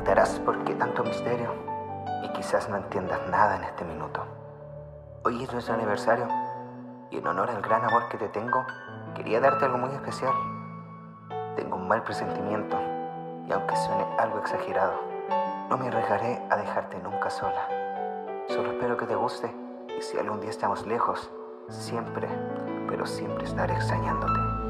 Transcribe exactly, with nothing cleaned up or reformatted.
preguntarás por qué tanto misterio y quizás no entiendas nada en este minuto. Hoy es nuestro aniversario y en honor al gran amor que te tengo, quería darte algo muy especial. Tengo un mal presentimiento y aunque suene algo exagerado, no me arriesgaré a dejarte nunca sola. Solo espero que te guste y si algún día estamos lejos, siempre, pero siempre estaré extrañándote.